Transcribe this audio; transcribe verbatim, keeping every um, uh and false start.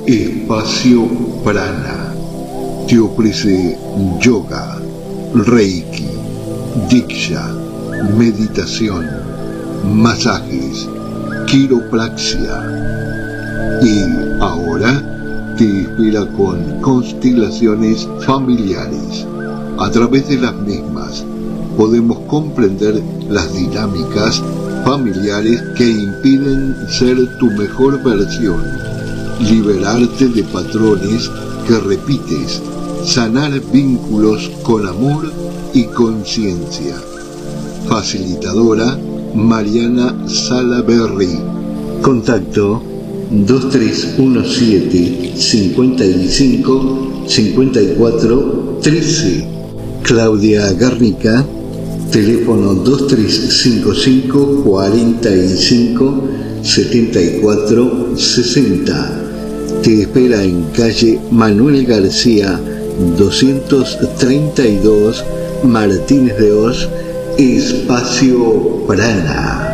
Espacio Prana te ofrece yoga, reiki, diksha, meditación, masajes, quiropraxia y ahora te espera con constelaciones familiares. A través de las mismas podemos comprender las dinámicas familiares que impiden ser tu mejor versión, liberarte de patrones que repites, sanar vínculos con amor y conciencia. Facilitadora Mariana Salaberry. Contacto dos tres uno siete, cinco cinco, cinco cuatro uno tres. Claudia Garnica, teléfono dos tres cinco cinco, cuatro cinco, siete cuatro seis cero. Te espera en calle Manuel García doscientos treinta y dos, Martínez de Oz, Espacio Prana.